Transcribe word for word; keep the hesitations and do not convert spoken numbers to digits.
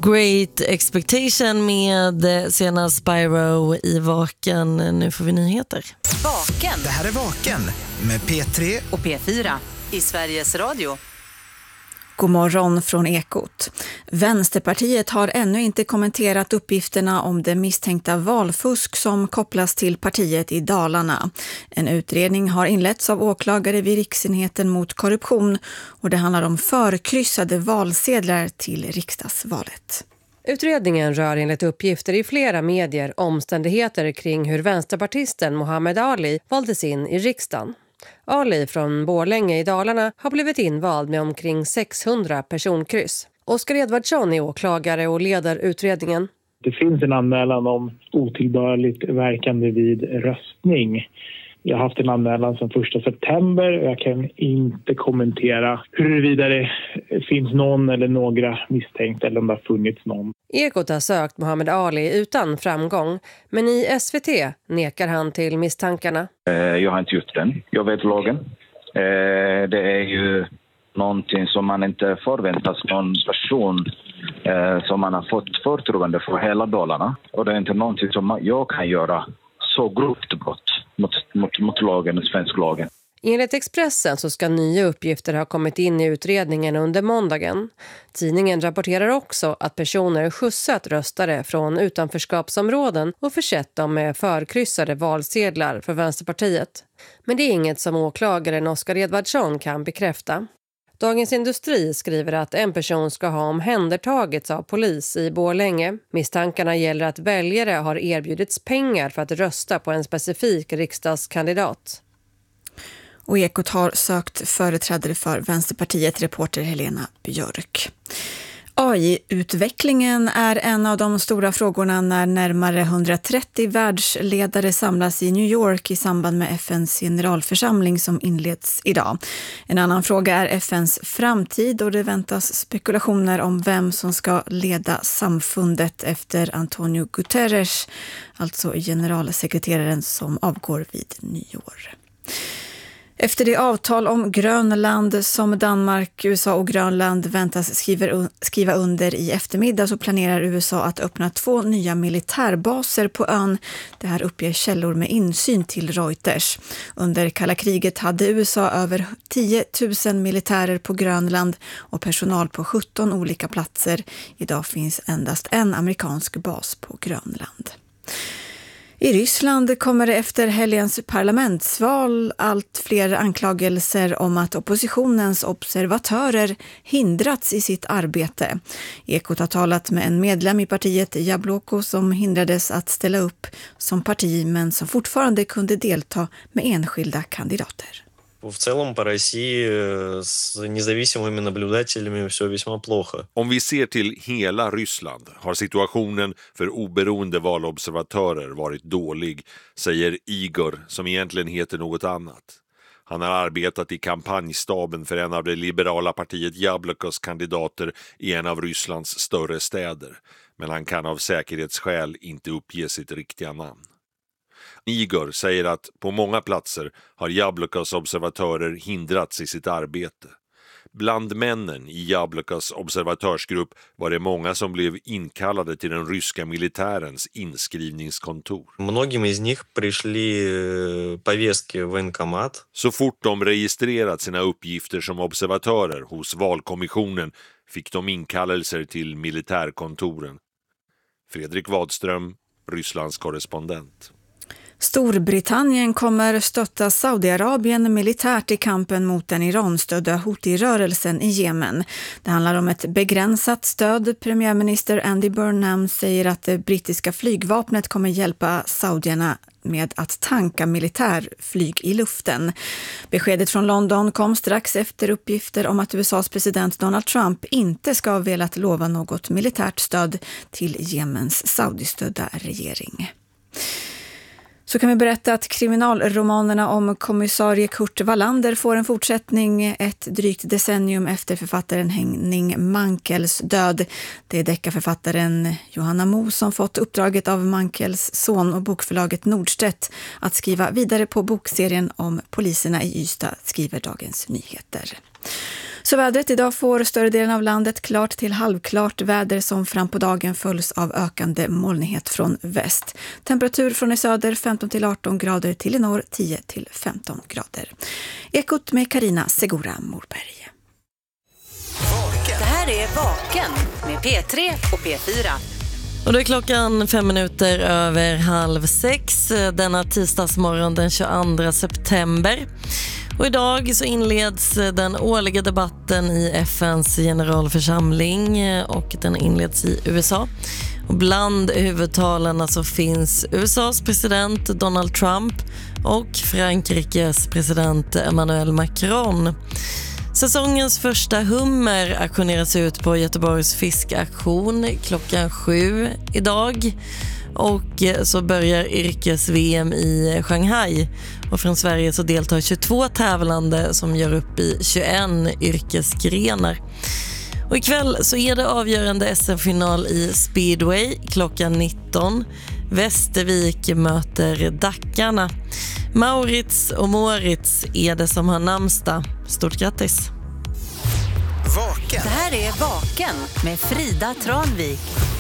Great Expectation med Sena Spyro i Vaken. Nu får vi nyheter. Vaken. Det här är Vaken med P tre och P fyra i Sveriges Radio. God morgon från Ekot. Vänsterpartiet har ännu inte kommenterat uppgifterna om det misstänkta valfusk som kopplas till partiet i Dalarna. En utredning har inletts av åklagare vid Riksenheten mot korruption och det handlar om förkryssade valsedlar till riksdagsvalet. Utredningen rör enligt uppgifter i flera medier omständigheter kring hur vänsterpartisten Muhammad Ali valdes in i riksdagen. Ali från Borlänge i Dalarna har blivit invald med omkring sexhundra personkryss. Oskar Edvardsson är åklagare och leder utredningen. Det finns en anmälan om otillbörligt verkande vid röstning. Jag har haft en anmälan sedan första september och jag kan inte kommentera huruvida det finns någon eller några misstänkta eller om det har funnits någon. Ekot har sökt Muhammad Ali utan framgång, men i S V T nekar han till misstankarna. Jag har inte gjort den. Jag vet lagen. Det är ju någonting som man inte förväntas någon person som man har fått förtroende för hela Dalarna. Och det är inte någonting som jag kan göra så grovt brott mot, mot, mot lagen, svensk lagen. Enligt Expressen så ska nya uppgifter ha kommit in i utredningen under måndagen. Tidningen rapporterar också att personer skjutsat röstare från utanförskapsområden och försett dem med förkryssade valsedlar för Vänsterpartiet. Men det är inget som åklagaren Oskar Edvardsson kan bekräfta. Dagens Industri skriver att en person ska ha omhändertagits av polis i Borlänge. Misstankarna gäller att väljare har erbjudits pengar för att rösta på en specifik riksdagskandidat. Och Ekot har sökt företrädare för Vänsterpartiet, reporter Helena Björk. A I-utvecklingen är en av de stora frågorna när närmare hundratrettio världsledare samlas i New York i samband med F N:s generalförsamling som inleds idag. En annan fråga är F N:s framtid och det väntas spekulationer om vem som ska leda samfundet efter Antonio Guterres, alltså generalsekreteraren som avgår vid nyår. Efter det avtal om Grönland som Danmark, U S A och Grönland väntas skriva under i eftermiddag så planerar U S A att öppna två nya militärbaser på ön. Det här uppger källor med insyn till Reuters. Under kalla kriget hade U S A över tio tusen militärer på Grönland och personal på sjutton olika platser. Idag finns endast en amerikansk bas på Grönland. I Ryssland kommer det efter helgens parlamentsval allt fler anklagelser om att oppositionens observatörer hindrats i sitt arbete. Ekot har talat med en medlem i partiet Jabloko som hindrades att ställa upp som parti men som fortfarande kunde delta med enskilda kandidater. В целом по России с независимыми наблюдателями все весьма плохо. Om vi ser till hela Ryssland har situationen för oberoende valobservatörer varit dålig, säger Igor som egentligen heter något annat. Han har arbetat i kampanjstaben för en av det liberala partiet Jablokos kandidater i en av Rysslands större städer, men han kan av säkerhetsskäl inte uppge sitt riktiga namn. Igor säger att på många platser har Jablokos observatörer hindrats i sitt arbete. Bland männen i Jablokos observatörsgrupp var det många som blev inkallade till den ryska militärens inskrivningskontor. Многим из них пришли повестки в военкомат. Så fort de registrerat sina uppgifter som observatörer hos valkommissionen fick de inkallelser till militärkontoren. Fredrik Wadström, Rysslands korrespondent. Storbritannien kommer stötta Saudiarabien militärt i kampen mot den Iran-stödda Houthi-rörelsen i Jemen. Det handlar om ett begränsat stöd. Premiärminister Andy Burnham säger att det brittiska flygvapnet kommer hjälpa saudierna med att tanka militärflyg i luften. Beskedet från London kom strax efter uppgifter om att U S A:s president Donald Trump inte ska ha velat lova något militärt stöd till Jemens saudistödda regering. Så kan vi berätta att kriminalromanerna om kommissarie Kurt Wallander får en fortsättning ett drygt decennium efter författaren Henning Mankels död. Det är deckarförfattaren Johanna Mo som fått uppdraget av Mankels son och bokförlaget Nordstedt att skriva vidare på bokserien om poliserna i Ystad, skriver Dagens Nyheter. Så vädret idag får större delen av landet klart till halvklart väder som fram på dagen följs av ökande molnighet från väst. Temperatur från i söder femton till arton grader, till i norr tio till femton grader. Ekot med Carina Segura Morberg. Det här är Vaken med P tre och P fyra. Och då är klockan fem minuter över halv sex denna tisdagsmorgon den tjugoandra september. Och idag så inleds den årliga debatten i F N:s generalförsamling och den inleds i U S A. Och bland huvudtalarna så finns U S A:s president Donald Trump och Frankrikes president Emmanuel Macron. Säsongens första hummer auktioneras ut på Göteborgs fiskaktion klockan sju idag. Och så börjar yrkes-V M i Shanghai. Och från Sverige så deltar tjugotvå tävlande som gör upp i tjugoen yrkesgrenar. Och ikväll så är det avgörande S M-final i speedway klockan nitton. Västervik möter Dackarna. Maurits och Moritz är det som har namnsdag. Stort grattis! Vaken. Det här är Vaken med Frida Tranvik.